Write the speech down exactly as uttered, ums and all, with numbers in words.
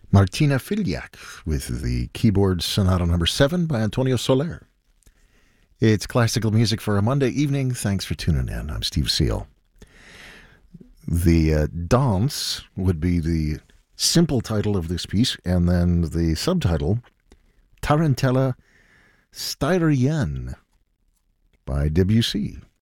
Martina Filiak with the keyboard Sonata number seven by Antonio Soler. It's classical music for a Monday evening. Thanks for tuning in. I'm Steve Seal. The uh, Dance would be the simple title of this piece, and then the subtitle, Tarantella Styrienne by Debussy.